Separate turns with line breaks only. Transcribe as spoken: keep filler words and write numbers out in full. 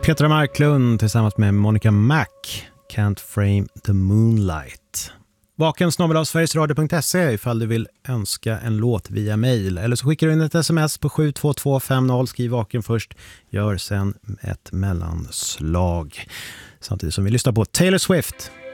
Petra Marklund tillsammans med Monica Mac, Can't Frame the Moonlight. Vaken snabel av sverigesradio punkt se ifall du vill önska en låt via mail. Eller så skickar du in ett sms på sju två två fem noll, skriv vaken först, gör sen ett mellanslag. Samtidigt som vi lyssnar på Taylor Swift.